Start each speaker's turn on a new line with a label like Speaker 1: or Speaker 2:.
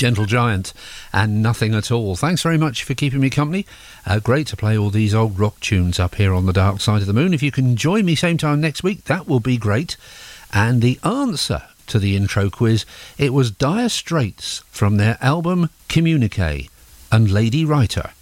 Speaker 1: Gentle Giant and Nothing at All. Thanks very much for keeping me company. Great to play all these old rock tunes up here on the Dark Side of the Moon. If you can join me same time next week, that will be great. And the answer to the intro quiz, it was Dire Straits from their album Communique and Lady Writer.